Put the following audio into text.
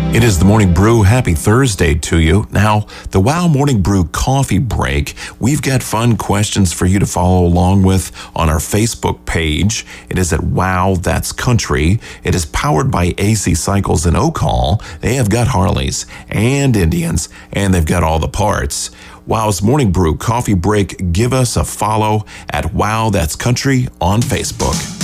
It is the Morning Brew. Happy Thursday to you. Now, the Wow Morning Brew coffee break. We've got fun questions for you to follow along with on our Facebook page. It is at Wow That's Country. It is powered by AC Cycles in Oak Hall. They have got Harleys and Indians, and they've got all the parts. Wow's Morning Brew coffee break. Give us a follow at Wow That's Country on Facebook.